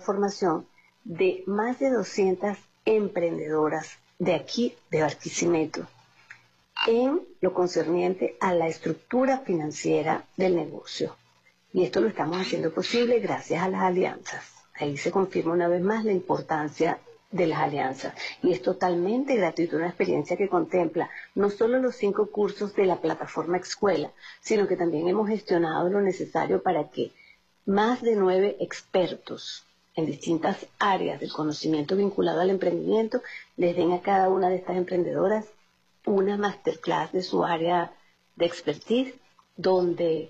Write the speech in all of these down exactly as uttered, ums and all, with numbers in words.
formación de más de doscientas emprendedoras de aquí, de Barquisimeto, en lo concerniente a la estructura financiera del negocio. Y esto lo estamos haciendo posible gracias a las alianzas. Ahí se confirma una vez más la importancia de las alianzas. Y es totalmente gratuito, una experiencia que contempla no solo los cinco cursos de la plataforma Escuela, sino que también hemos gestionado lo necesario para que más de nueve expertos en distintas áreas del conocimiento vinculado al emprendimiento les den a cada una de estas emprendedoras una masterclass de su área de expertise, donde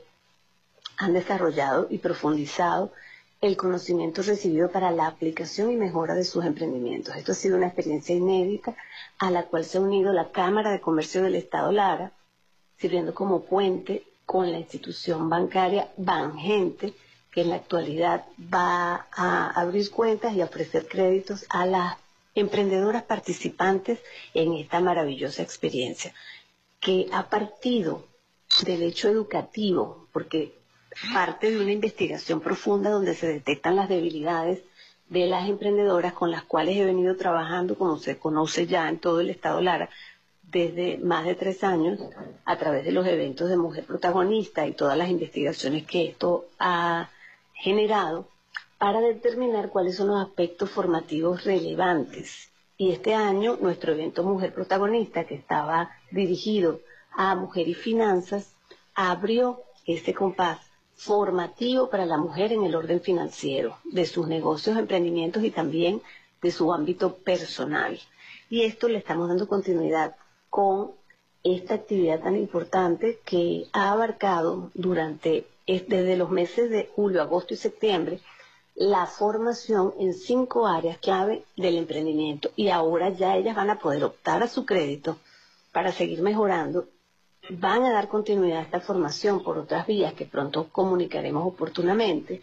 han desarrollado y profundizado el conocimiento recibido para la aplicación y mejora de sus emprendimientos. Esto ha sido una experiencia inédita a la cual se ha unido la Cámara de Comercio del Estado Lara, sirviendo como puente con la institución bancaria Bangente, que en la actualidad va a abrir cuentas y a ofrecer créditos a las emprendedoras participantes en esta maravillosa experiencia, que ha partido del hecho educativo, porque parte de una investigación profunda donde se detectan las debilidades de las emprendedoras con las cuales he venido trabajando, como se conoce ya en todo el estado Lara, desde más de tres años, a través de los eventos de Mujer Protagonista y todas las investigaciones que esto ha generado, para determinar cuáles son los aspectos formativos relevantes. Y este año, nuestro evento Mujer Protagonista, que estaba dirigido a Mujer y Finanzas, abrió este compás formativo para la mujer en el orden financiero, de sus negocios, emprendimientos y también de su ámbito personal. Y esto le estamos dando continuidad con esta actividad tan importante que ha abarcado durante, desde los meses de julio, agosto y septiembre, la formación en cinco áreas clave del emprendimiento. Y ahora ya ellas van a poder optar a su crédito para seguir mejorando. Van a dar continuidad a esta formación por otras vías que pronto comunicaremos oportunamente,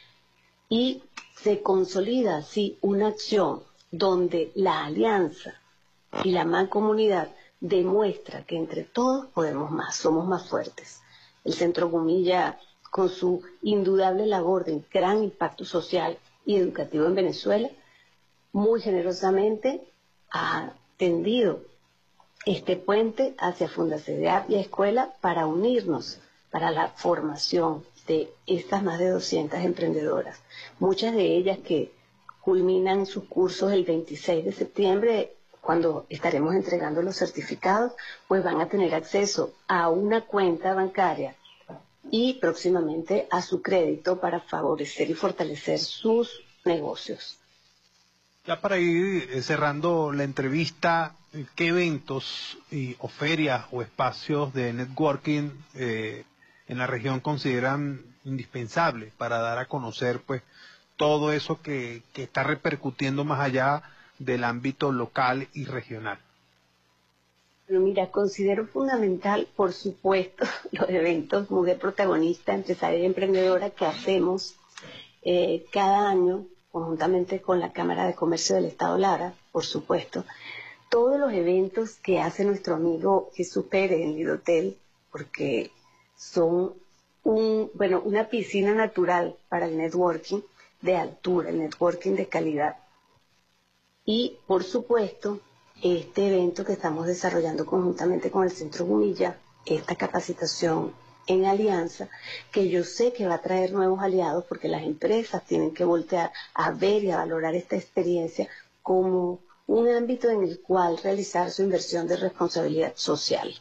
y se consolida así una acción donde la alianza y la mancomunidad demuestra que entre todos podemos más, somos más fuertes. El Centro Gumilla, con su indudable labor de gran impacto social y educativo en Venezuela, muy generosamente ha tendido este puente hacia Fundacedeap y Escuela para unirnos para la formación de estas más de doscientas emprendedoras. Muchas de ellas que culminan sus cursos el veintiséis de septiembre, cuando estaremos entregando los certificados, pues van a tener acceso a una cuenta bancaria y próximamente a su crédito para favorecer y fortalecer sus negocios. Ya para ir cerrando la entrevista, ¿qué eventos y, o ferias o espacios de networking eh, en la región consideran indispensables para dar a conocer pues todo eso que, que está repercutiendo más allá del ámbito local y regional? Pero mira, considero fundamental, por supuesto, los eventos Mujer Protagonista, Empresaria y Emprendedora que hacemos eh, cada año, conjuntamente con la Cámara de Comercio del Estado Lara, por supuesto. Todos los eventos que hace nuestro amigo Jesús Pérez en Lidotel, porque son un, bueno, una piscina natural para el networking de altura, el networking de calidad. Y, por supuesto, este evento que estamos desarrollando conjuntamente con el Centro Gumilla, esta capacitación en alianza, que yo sé que va a traer nuevos aliados, porque las empresas tienen que voltear a ver y a valorar esta experiencia como un ámbito en el cual realizar su inversión de responsabilidad social.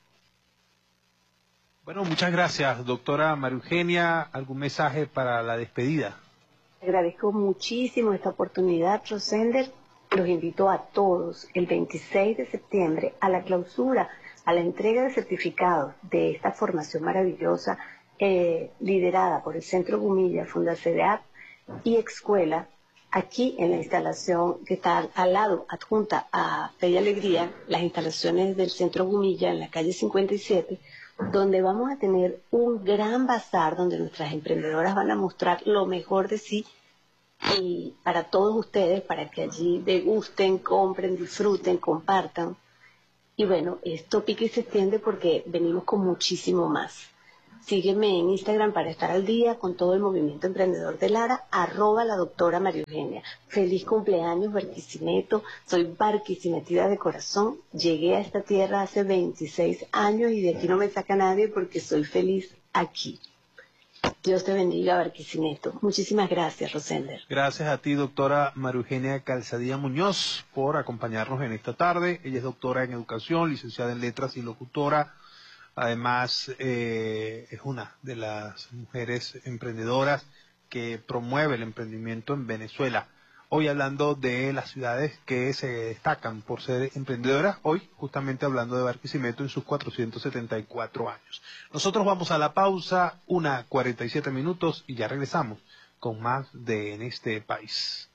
Bueno, muchas gracias, doctora María Eugenia. ¿Algún mensaje para la despedida? Agradezco muchísimo esta oportunidad, Rosender. Los invito a todos el veintiséis de septiembre a la clausura, a la entrega de certificados de esta formación maravillosa eh, liderada por el Centro Gumilla, Fundacedeap y Escuela, aquí en la instalación que está al, al lado, adjunta a Fe y Alegría, las instalaciones del Centro Gumilla en la calle cincuenta y siete, donde vamos a tener un gran bazar donde nuestras emprendedoras van a mostrar lo mejor de sí, y para todos ustedes, para que allí degusten, compren, disfruten, compartan. Y bueno, esto pica y se extiende porque venimos con muchísimo más. Sígueme en Instagram para estar al día con todo el movimiento emprendedor de Lara, arroba la doctora María Eugenia. Feliz cumpleaños, Barquisimeto. Soy barquisimetida de corazón. Llegué a esta tierra hace veintiséis años y de aquí no me saca nadie porque soy feliz aquí. Dios te bendiga, Barquisimeto. Muchísimas gracias, Rosender. Gracias a ti, doctora María Eugenia Calzadilla Muñoz, por acompañarnos en esta tarde. Ella es doctora en educación, licenciada en letras y locutora. Además, eh, es una de las mujeres emprendedoras que promueve el emprendimiento en Venezuela. Hoy hablando de las ciudades que se destacan por ser emprendedoras, hoy justamente hablando de Barquisimeto en sus cuatrocientos setenta y cuatro años. Nosotros vamos a la pausa, una cuarenta y siete minutos, y ya regresamos con más de En este País.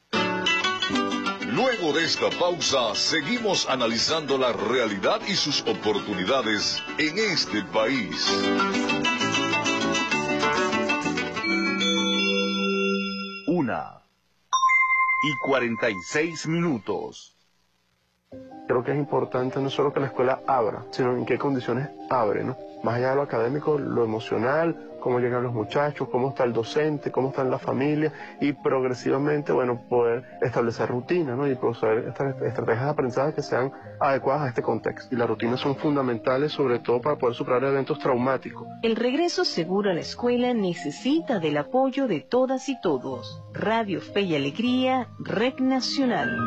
Luego de esta pausa, seguimos analizando la realidad y sus oportunidades en este país. Una y cuarenta y seis minutos. Creo que es importante no solo que la escuela abra, sino en qué condiciones abre, ¿no? Más allá de lo académico, lo emocional, cómo llegan los muchachos, cómo está el docente, cómo está la familia, y progresivamente, bueno, poder establecer rutinas, ¿no? Y poseer estas estrategias de aprendizaje que sean adecuadas a este contexto. Y las rutinas son fundamentales, sobre todo para poder superar eventos traumáticos. El regreso seguro a la escuela necesita del apoyo de todas y todos. Radio Fe y Alegría, Red Nacional.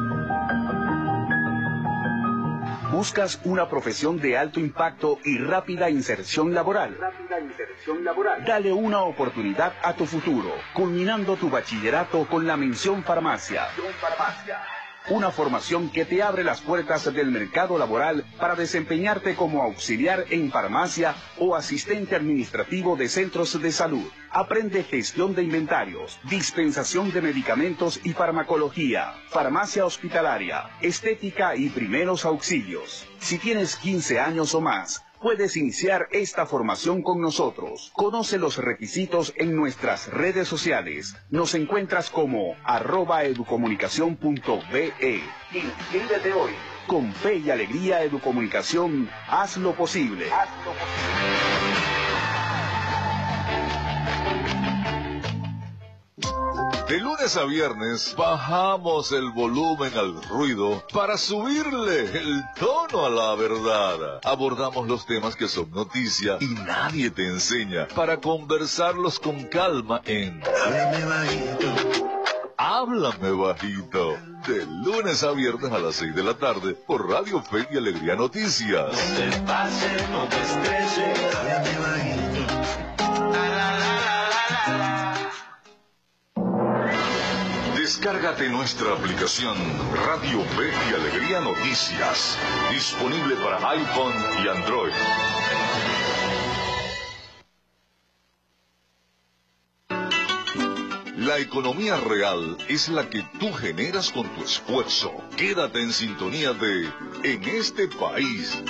¿Buscas una profesión de alto impacto y rápida inserción laboral? Rápida inserción laboral. Dale una oportunidad a tu futuro, culminando tu bachillerato con la mención farmacia. Una formación que te abre las puertas del mercado laboral para desempeñarte como auxiliar en farmacia o asistente administrativo de centros de salud. Aprende gestión de inventarios, dispensación de medicamentos y farmacología, farmacia hospitalaria, estética y primeros auxilios. Si tienes quince años o más, puedes iniciar esta formación con nosotros. Conoce los requisitos en nuestras redes sociales. Nos encuentras como arroba educomunicación punto be. Inscríbete hoy. Con Fe y Alegría Educomunicación, haz lo posible. Haz lo posible. De lunes a viernes bajamos el volumen al ruido para subirle el tono a la verdad. Abordamos los temas que son noticia y nadie te enseña para conversarlos con calma en Háblame Bajito. Háblame Bajito. De lunes a viernes a las seis de la tarde por Radio Fe y Alegría Noticias. No te pases, no te estreses. Háblame Bajito. Descárgate nuestra aplicación Radio Fe y Alegría Noticias, disponible para iPhone y Android. La economía real es la que tú generas con tu esfuerzo. Quédate en sintonía de En este País.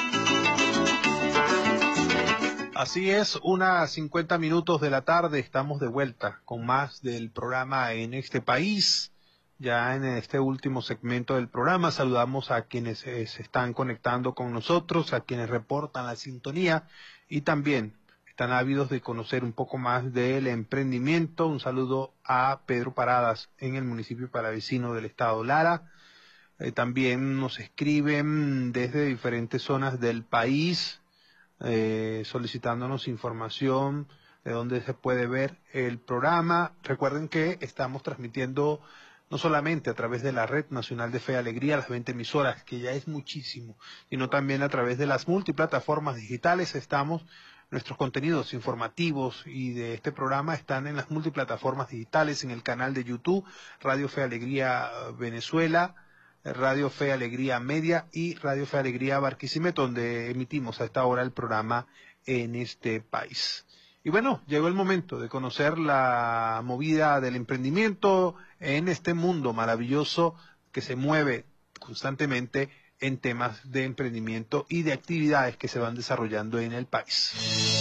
Así es, unas cincuenta minutos de la tarde, estamos de vuelta con más del programa En este País. Ya en este último segmento del programa saludamos a quienes eh, se están conectando con nosotros, a quienes reportan la sintonía y también están ávidos de conocer un poco más del emprendimiento. Un saludo a Pedro Paradas en el municipio palavecino del estado Lara. Eh, también nos escriben desde diferentes zonas del país, eh, solicitándonos información de dónde se puede ver el programa. Recuerden que estamos transmitiendo no solamente a través de la Red Nacional de Fe y Alegría, las veinte emisoras, que ya es muchísimo, sino también a través de las multiplataformas digitales. Estamos, nuestros contenidos informativos y de este programa están en las multiplataformas digitales, en el canal de YouTube, Radio Fe y Alegría Venezuela, Radio Fe y Alegría Media y Radio Fe y Alegría Barquisimeto, donde emitimos a esta hora el programa En este País. Y bueno, llegó el momento de conocer la movida del emprendimiento en este mundo maravilloso que se mueve constantemente en temas de emprendimiento y de actividades que se van desarrollando en el país.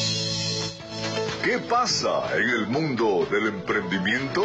¿Qué pasa en el mundo del emprendimiento?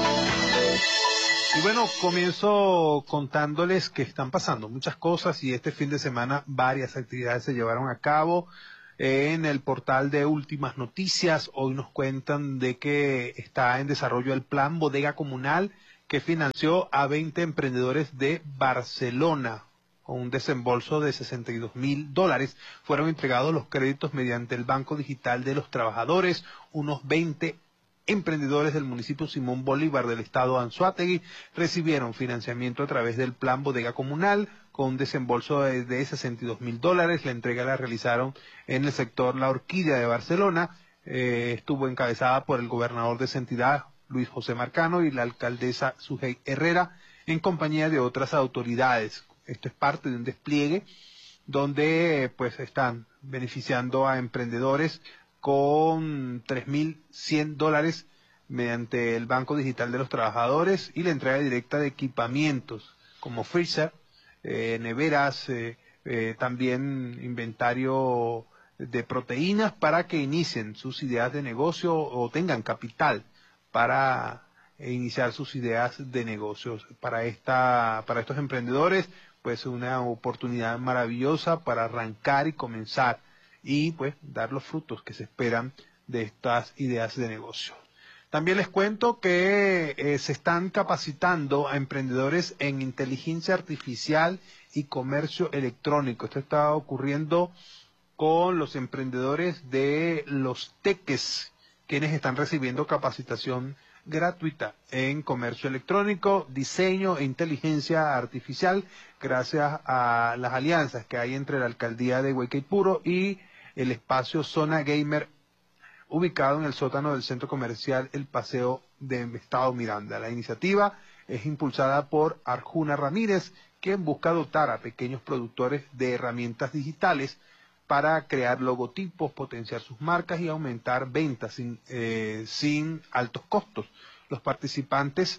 Y bueno, comienzo contándoles que están pasando muchas cosas y este fin de semana varias actividades se llevaron a cabo. En el portal de Últimas Noticias hoy nos cuentan de que está en desarrollo el plan Bodega Comunal que financió a veinte emprendedores de Barcelona. Con un desembolso de sesenta y dos mil dólares fueron entregados los créditos mediante el Banco Digital de los Trabajadores. Unos veinte emprendedores del municipio Simón Bolívar del estado Anzoátegui recibieron financiamiento a través del plan Bodega Comunal con un desembolso de, de sesenta y dos mil dólares. La entrega la realizaron en el sector La Orquídea de Barcelona. Eh, estuvo encabezada por el gobernador de esa entidad, Luis José Marcano, y la alcaldesa Sujei Herrera, en compañía de otras autoridades. Esto es parte de un despliegue donde pues están beneficiando a emprendedores con tres mil cien dólares mediante el Banco Digital de los Trabajadores y la entrega directa de equipamientos como freezer, eh, neveras, eh, eh, también inventario de proteínas para que inicien sus ideas de negocio o tengan capital para iniciar sus ideas de negocios. Para esta, para estos emprendedores, pues una oportunidad maravillosa para arrancar y comenzar y pues dar los frutos que se esperan de estas ideas de negocio. También les cuento que eh, se están capacitando a emprendedores en inteligencia artificial y comercio electrónico. Esto está ocurriendo con los emprendedores de los teques, quienes están recibiendo capacitación gratuita en comercio electrónico, diseño e inteligencia artificial, gracias a las alianzas que hay entre la alcaldía de Huaycaipuro y el espacio Zona Gamer, ubicado en el sótano del centro comercial El Paseo de Estado Miranda. La iniciativa es impulsada por Arjuna Ramírez, quien busca dotar a pequeños productores de herramientas digitales para crear logotipos, potenciar sus marcas y aumentar ventas sin, eh, sin altos costos. Los participantes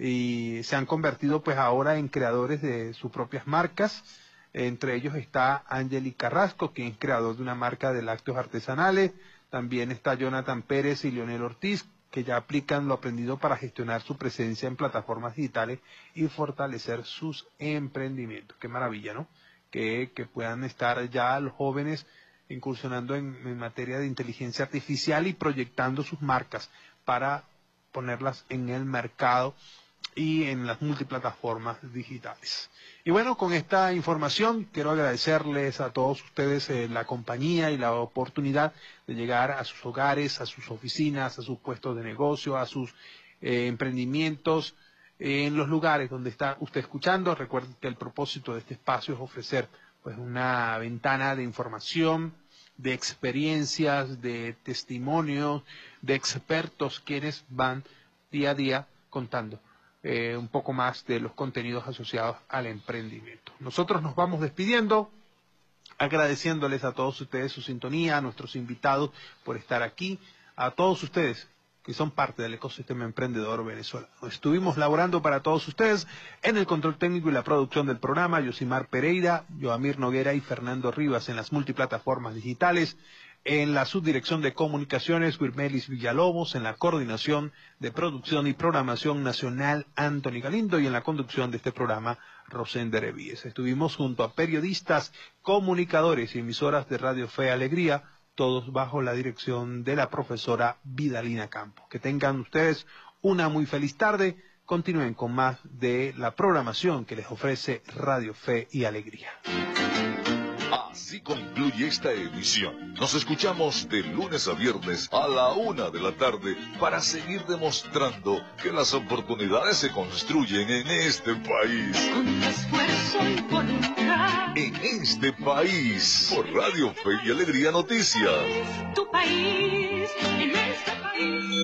y se han convertido pues ahora en creadores de sus propias marcas. Entre ellos está Angeli Carrasco, quien es creador de una marca de lácteos artesanales. También está Jonathan Pérez y Leonel Ortiz, que ya aplican lo aprendido para gestionar su presencia en plataformas digitales y fortalecer sus emprendimientos. Qué maravilla, ¿no? Que, que puedan estar ya los jóvenes incursionando en, en materia de inteligencia artificial y proyectando sus marcas para ponerlas en el mercado y en las multiplataformas digitales. Y bueno, con esta información quiero agradecerles a todos ustedes eh, la compañía y la oportunidad de llegar a sus hogares, a sus oficinas, a sus puestos de negocio, a sus eh, emprendimientos, eh, en los lugares donde está usted escuchando. Recuerden que el propósito de este espacio es ofrecer pues una ventana de información, de experiencias, de testimonios, de expertos quienes van día a día contando Eh, un poco más de los contenidos asociados al emprendimiento. Nosotros nos vamos despidiendo, agradeciéndoles a todos ustedes su sintonía, a nuestros invitados por estar aquí, a todos ustedes que son parte del ecosistema emprendedor venezolano. Estuvimos laborando para todos ustedes en el control técnico y la producción del programa, Yosimar Pereira, Joamir Noguera y Fernando Rivas en las multiplataformas digitales. En la subdirección de comunicaciones, Wirmelis Villalobos, en la coordinación de producción y programación nacional, Anthony Galindo, y en la conducción de este programa, Rosender Evíes. Estuvimos junto a periodistas, comunicadores y emisoras de Radio Fe y Alegría, todos bajo la dirección de la profesora Vidalina Campos. Que tengan ustedes una muy feliz tarde. Continúen con más de la programación que les ofrece Radio Fe y Alegría. Así concluye esta emisión. Nos escuchamos de lunes a viernes a la una de la tarde para seguir demostrando que las oportunidades se construyen en este país. Con esfuerzo y voluntad. En este país, por Radio Fe y Alegría Noticias. Tu país, en este país.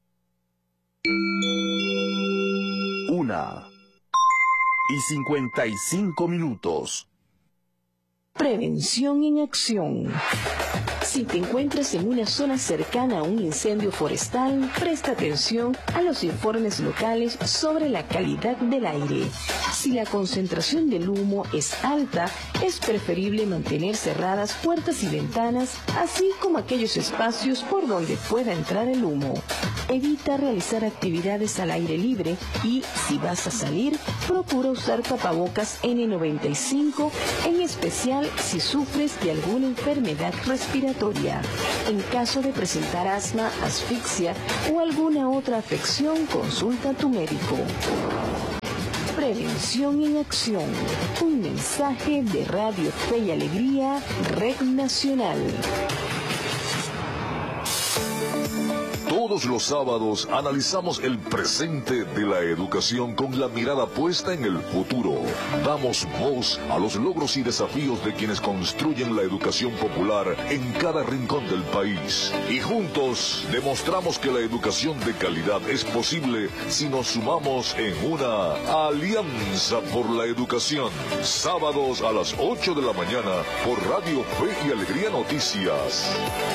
Una y cincuenta y cinco minutos. Prevención en acción. Si te encuentras en una zona cercana a un incendio forestal, presta atención a los informes locales sobre la calidad del aire. Si la concentración del humo es alta, es preferible mantener cerradas puertas y ventanas, así como aquellos espacios por donde pueda entrar el humo. Evita realizar actividades al aire libre y, si vas a salir, procura usar tapabocas ene noventa y cinco, en especial si sufres de alguna enfermedad respiratoria. respiratoria. En caso de presentar asma, asfixia o alguna otra afección, consulta a tu médico. Prevención en acción. Un mensaje de Radio Fe y Alegría, Red Nacional. Todos los sábados analizamos el presente de la educación con la mirada puesta en el futuro. Damos voz a los logros y desafíos de quienes construyen la educación popular en cada rincón del país. Y juntos demostramos que la educación de calidad es posible si nos sumamos en una alianza por la educación. Sábados a las ocho de la mañana por Radio Fe y Alegría Noticias.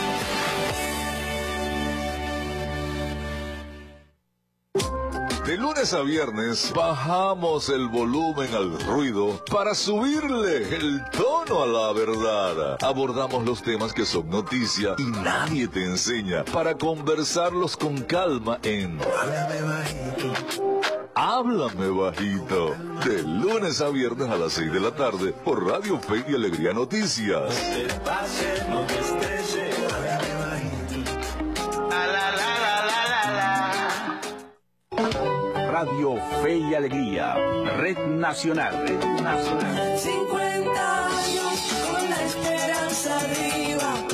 De lunes a viernes bajamos el volumen al ruido para subirle el tono a la verdad. Abordamos los temas que son noticia y nadie te enseña para conversarlos con calma en Háblame Bajito. Háblame Bajito. De lunes a viernes a las seis de la tarde por Radio Fe y Alegría Noticias. No te pases, no te estreses, háblame bajito. La, la, la, la, la, la, la. Radio Fe y Alegría, Red Nacional, Red Nacional. cincuenta años con la esperanza arriba.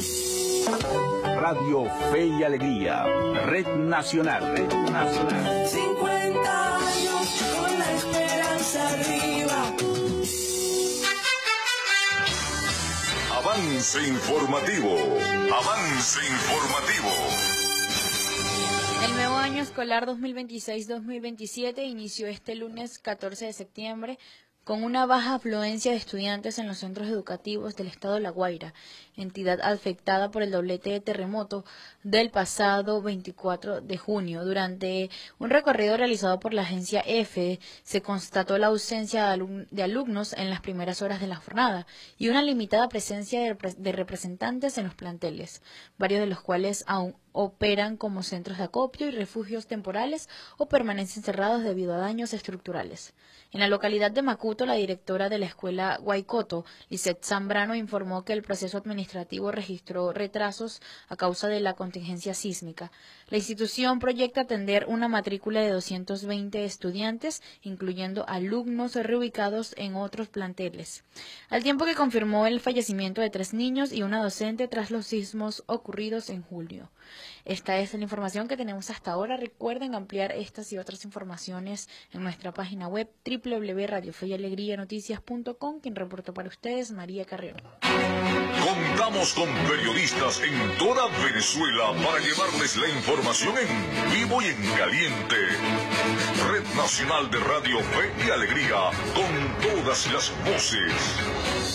Radio Fe y Alegría, Red Nacional, Red Nacional. cincuenta años con la esperanza arriba. Avance informativo. Avance informativo. El nuevo año escolar dos mil veintiséis dos mil veintisiete inició este lunes catorce de septiembre con una baja afluencia de estudiantes en los centros educativos del estado de La Guaira, entidad afectada por el doblete de terremoto del pasado veinticuatro de junio. Durante un recorrido realizado por la agencia EFE, se constató la ausencia de, alum de alumnos en las primeras horas de la jornada y una limitada presencia de, repre de representantes en los planteles, varios de los cuales aún operan como centros de acopio y refugios temporales o permanecen cerrados debido a daños estructurales. En la localidad de Macuto, la directora de la escuela Guaycoto, Lisette Zambrano, informó que el proceso administrativo registró retrasos a causa de la contingencia sísmica. La institución proyecta atender una matrícula de doscientos veinte estudiantes, incluyendo alumnos reubicados en otros planteles, al tiempo que confirmó el fallecimiento de tres niños y una docente tras los sismos ocurridos en julio. Esta es la información que tenemos hasta ahora. Recuerden ampliar estas y otras informaciones en nuestra página web doble u doble u doble u punto radio fe y alegría noticias punto com. Quien reportó para ustedes, María Carrión. Contamos con periodistas en toda Venezuela para llevarles la información en vivo y en caliente. Red Nacional de Radio Fe y Alegría, con todas las voces.